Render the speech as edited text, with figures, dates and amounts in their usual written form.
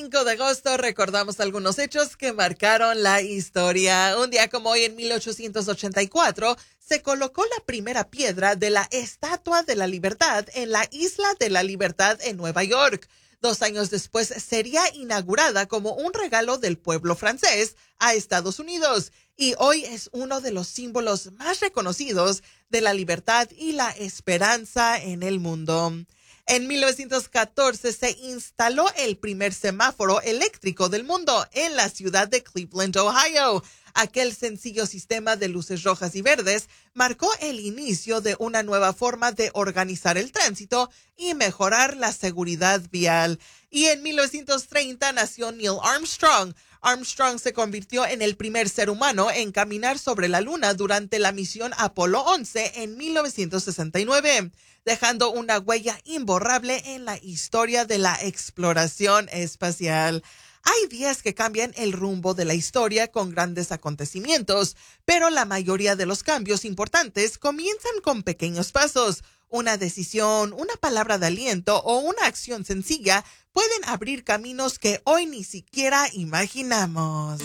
5 de agosto recordamos algunos hechos que marcaron la historia. Un día como hoy, en 1884, se colocó la primera piedra de la Estatua de la Libertad en la Isla de la Libertad en Nueva York. 2 años después sería inaugurada como un regalo del pueblo francés a Estados Unidos y hoy es uno de los símbolos más reconocidos de la libertad y la esperanza en el mundo. En 1914 se instaló el primer semáforo eléctrico del mundo en la ciudad de Cleveland, Ohio. Aquel sencillo sistema de luces rojas y verdes marcó el inicio de una nueva forma de organizar el tránsito y mejorar la seguridad vial. Y en 1930 nació Neil Armstrong. Armstrong se convirtió en el primer ser humano en caminar sobre la Luna durante la misión Apolo 11 en 1969, dejando una huella imborrable en la historia de la exploración espacial. Hay días que cambian el rumbo de la historia con grandes acontecimientos, pero la mayoría de los cambios importantes comienzan con pequeños pasos. Una decisión, una palabra de aliento o una acción sencilla pueden abrir caminos que hoy ni siquiera imaginamos.